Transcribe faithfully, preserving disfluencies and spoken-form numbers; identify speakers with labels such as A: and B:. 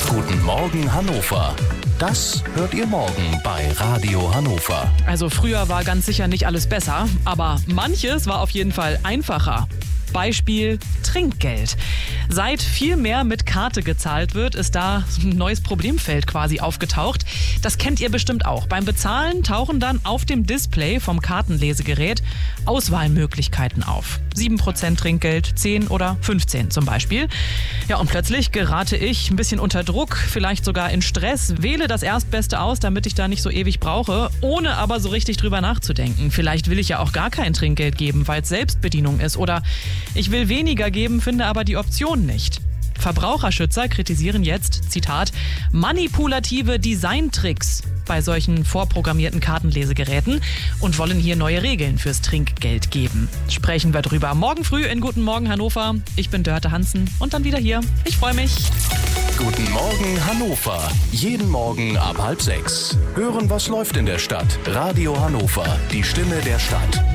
A: Guten Morgen Hannover. Das hört ihr morgen bei Radio Hannover.
B: Also früher war ganz sicher nicht alles besser, aber manches war auf jeden Fall einfacher. Beispiel Trinkgeld. Seit viel mehr mit Karte gezahlt wird, ist da ein neues Problemfeld quasi aufgetaucht. Das kennt ihr bestimmt auch. Beim Bezahlen tauchen dann auf dem Display vom Kartenlesegerät Auswahlmöglichkeiten auf. sieben Prozent Trinkgeld, zehn oder fünfzehn zum Beispiel. Ja, und plötzlich gerate ich ein bisschen unter Druck, vielleicht sogar in Stress, wähle das Erstbeste aus, damit ich da nicht so ewig brauche, ohne aber so richtig drüber nachzudenken. Vielleicht will ich ja auch gar kein Trinkgeld geben, weil es Selbstbedienung ist, oder ich will weniger geben, finde aber die Option nicht. Verbraucherschützer kritisieren jetzt, Zitat, manipulative Designtricks bei solchen vorprogrammierten Kartenlesegeräten und wollen hier neue Regeln fürs Trinkgeld geben. Sprechen wir drüber morgen früh in Guten Morgen Hannover. Ich bin Dörte Hansen und dann wieder hier. Ich freue mich.
A: Guten Morgen Hannover. Jeden Morgen ab halb sechs. Hören, was läuft in der Stadt. Radio Hannover, die Stimme der Stadt.